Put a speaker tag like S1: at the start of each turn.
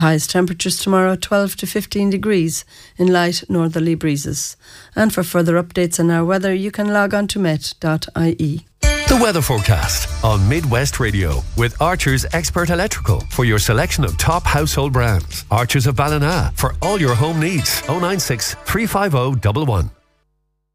S1: Highest temperatures tomorrow 12 to 15 degrees in light northerly breezes. And for further updates on our weather, you can log on to met.ie.
S2: The weather forecast on Midwest Radio with Archer's Expert Electrical for your selection of top household brands. Archer's of Ballina for all your home needs. 096 350 11.